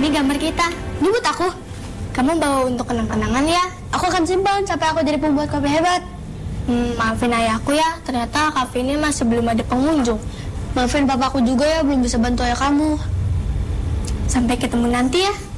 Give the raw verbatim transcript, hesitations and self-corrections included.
Ini gambar kita. Ini buat aku. Kamu bawa untuk kenang-kenangan ya. Aku akan simpan sampai aku jadi pembuat kopi hebat. Hmm, maafin ayahku ya, ternyata kafe ini masih belum ada pengunjung. Maafin papaku juga ya, belum bisa bantu ayah kamu. Sampai ketemu nanti ya.